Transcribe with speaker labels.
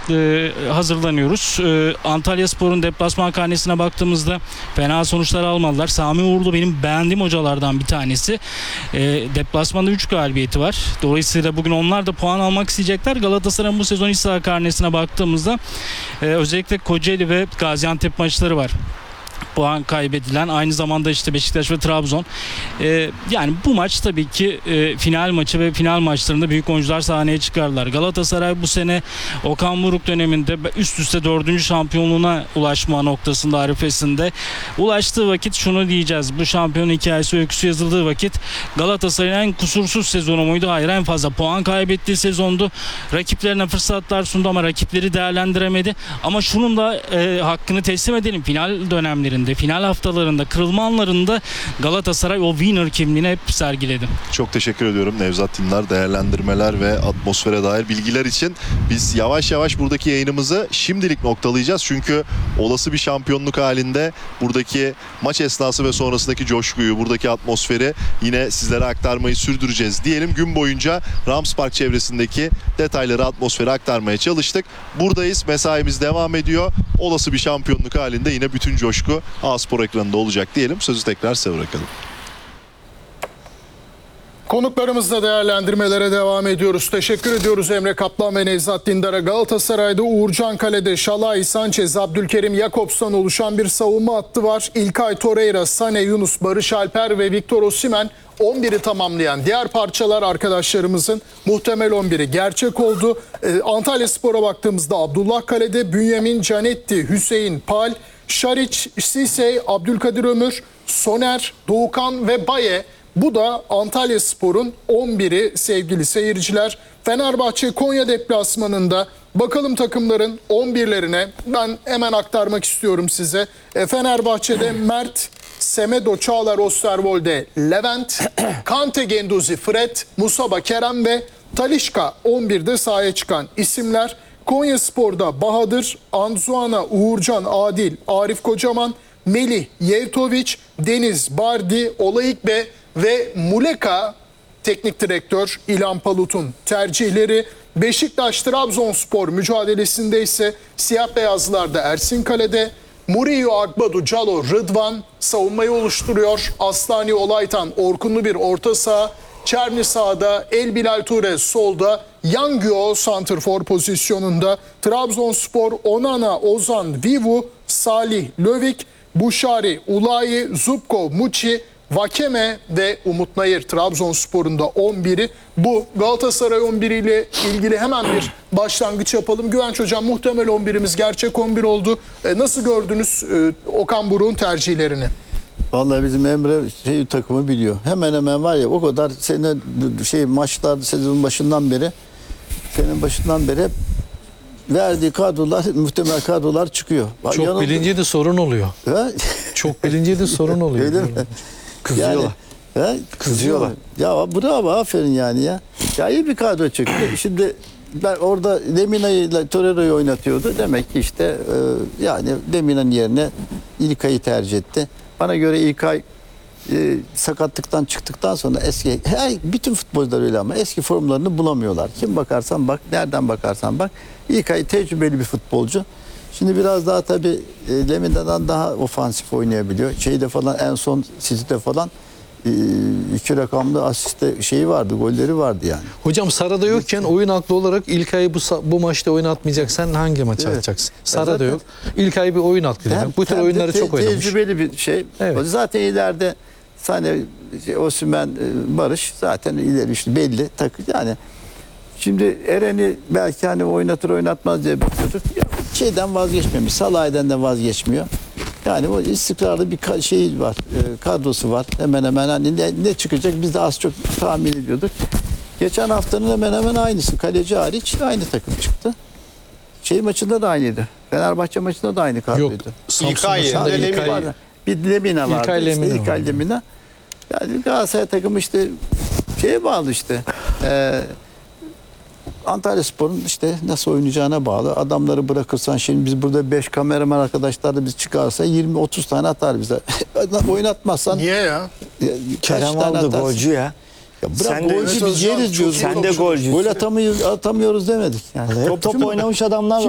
Speaker 1: hazırlanıyoruz. Antalyaspor'un deplasman karnesine baktığımızda fena sonuçlar almadılar. Sami Uğurlu benim beğendiğim hocalardan bir tanesi. Deplasmanda 3 galibiyeti var. Dolayısıyla bugün onlar da puan almak isteyecekler. Galatasaray'ın bu sezon iç saha karnesine baktığımızda özellikle Kocaeli ve Gaziantep maçları var. Puan kaybedilen, aynı zamanda işte Beşiktaş ve Trabzon. Yani bu maç tabii ki final maçı ve final maçlarında büyük oyuncular sahneye çıkarlar. Galatasaray bu sene Okan Buruk döneminde üst üste 4. şampiyonluğuna ulaşma noktasında, arifesinde ulaştığı vakit şunu diyeceğiz: bu şampiyon hikayesi, öyküsü yazıldığı vakit Galatasaray'ın en kusursuz sezonu muydu? Hayır, en fazla puan kaybettiği sezondu. Rakiplerine fırsatlar sundu ama rakipleri değerlendiremedi. Ama şunun da hakkını teslim edelim: final dönemlerinde, final haftalarında, kırılma anlarında Galatasaray o winner kimliğini hep sergiledi.
Speaker 2: Çok teşekkür ediyorum Nevzat Dindar, değerlendirmeler ve atmosfere dair bilgiler için. Biz yavaş yavaş buradaki yayınımızı şimdilik noktalayacağız. Çünkü olası bir şampiyonluk halinde buradaki maç esnası ve sonrasındaki coşkuyu, buradaki atmosferi yine sizlere aktarmayı sürdüreceğiz diyelim. Gün boyunca Rams Park çevresindeki detayları, atmosferi aktarmaya çalıştık. Buradayız, mesaimiz devam ediyor. Olası bir şampiyonluk halinde yine bütün coşku A-Spor ekranında olacak diyelim. Sözü tekrar size bırakalım.
Speaker 3: Konuklarımızla değerlendirmelere devam ediyoruz. Teşekkür ediyoruz Emre Kaplan ve Nevzat Dindar'a. Galatasaray'da Uğurcan kalede, Şalai, Sanchez, Abdülkerim, Jakobs'tan oluşan bir savunma hattı var. İlkay, Torreira, Sane, Yunus, Barış Alper ve Victor Osimhen 11'i tamamlayan diğer parçalar arkadaşlarımızın muhtemel 11'i gerçek oldu. Antalyaspor'a baktığımızda Abdullah kalede, Bünyamin, Canetti, Hüseyin, Pal, Şariç, Sisey, Abdülkadir Ömür, Soner, Doğukan ve Baye. Bu da Antalyaspor'un 11'i sevgili seyirciler. Fenerbahçe Konya deplasmanında bakalım takımların 11'lerine. Ben hemen aktarmak istiyorum size. Fenerbahçe'de Mert, Semedo, Çağlar, Osterwolde, Levent, Kante, Genduzi, Fred, Musaba, Kerem ve Talisca 11'de sahaya çıkan isimler. Konyaspor'da Bahadır, Anzuana, Uğurcan, Adil, Arif Kocaman, Melih, Yevtoviç, Deniz, Bardi, Olayikbe ve Muleka teknik direktör İlhan Palut'un tercihleri. Beşiktaş-Trabzonspor mücadelesinde ise siyah beyazlarda Ersin kalede, Murillo, Agbadu, Calo, Rıdvan savunmayı oluşturuyor. Aslani, Olaytan, Orkunlu bir orta saha. Çerni sağda, El Bilal Ture solda, Yangyo santrfor pozisyonunda. Trabzonspor Onana, Ozan, Vivu, Salih, Lövik, Buşari, Ulayi, Zubkov, Muçi, Vakeme ve Umut Nayır Trabzonspor'un da 11'i. Bu Galatasaray 11 ile ilgili hemen bir başlangıç yapalım. Güvenç Hocam, muhtemel 11'imiz gerçek 11 oldu. Nasıl gördünüz Okan Buruk'un tercihlerini?
Speaker 4: Vallahi bizim Emre takımı biliyor. Hemen hemen var ya, o kadar maçlarda sezonun başından beri hep verdiği kadrolar, muhtemel kadrolar çıkıyor.
Speaker 5: Çok bilince de sorun oluyor. Çok bilince de sorun oluyor.
Speaker 4: Öyle mi?
Speaker 5: Kızıyorlar.
Speaker 4: Kızıyorlar. Ya bravo, aferin yani ya. Ya iyi bir kadro çıktı. Şimdi ben orada Lemina'yı ile Torreira'yı oynatıyordu. Demek ki işte yani Lemina'nın yerine İlkay'ı tercih etti. Bana göre İlkay sakatlıktan çıktıktan sonra bütün futbolcular öyle ama eski formlarını bulamıyorlar. Kim bakarsan bak, nereden bakarsan bak. İlkay tecrübeli bir futbolcu. Şimdi biraz daha tabii Lemina'dan daha ofansif oynayabiliyor. Falan en son City'de falan 2 rakamlı asiste vardı, golleri vardı yani.
Speaker 5: Hocam Sara'da yokken oyun aklı olarak İlkay'ı bu maçta oynatmayacaksan hangi maçı atacaksın? Sara'da yok. İlkay bir oyun aklı demek. Bu tür oyunları çok oynamış.
Speaker 4: Tecrübeli bir şey. Evet. Zaten ileride Osimhen, Barış zaten ileri işte belli takı yani. Şimdi Eren'i belki hani oynatır oynatmaz diye bekliyorduk. Şeyden vazgeçmemiş. Salah'dan da vazgeçmiyor. Yani o istikrarlı bir var. Kadrosu var. Hemen hemen hani ne çıkacak biz de az çok tahmin ediyorduk. Geçen haftanın hemen hemen aynısı. Kaleci hariç aynı takım çıktı. Maçında da aynıydı. Fenerbahçe maçında da aynı kadroydu.
Speaker 5: Yok. İlkay
Speaker 4: bir Lemina vardı. İlkay Lemina. Yani Galatasaray takımı işte bağlı işte. Antalyaspor'un işte nasıl oynayacağına bağlı. Adamları bırakırsan, şimdi biz burada 5 kameraman arkadaşlar da biz çıkarsa 20-30 tane atar bize. Oynatmazsan.
Speaker 3: Niye ya?
Speaker 6: Kerem aldı golcü ya.
Speaker 4: Ya bırak, golcü biz yeriz diyoruz.
Speaker 6: Sen de golcü.
Speaker 4: Gol atamıyoruz demedik. Yani.
Speaker 6: Top oynamış adamlar var.